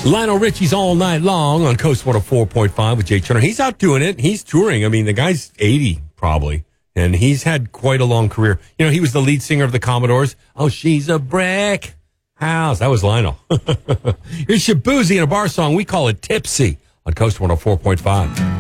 Lionel Richie's All Night Long on Coast 104.5 with Jay Turner. He's out doing it. He's touring. I mean, the guy's 80 probably, and he's had quite a long career. You know, he was the lead singer of the Commodores. Oh, she's a brick house. That was Lionel. Here's Shabuzi in a bar song. We call it Tipsy on Coast 104.5.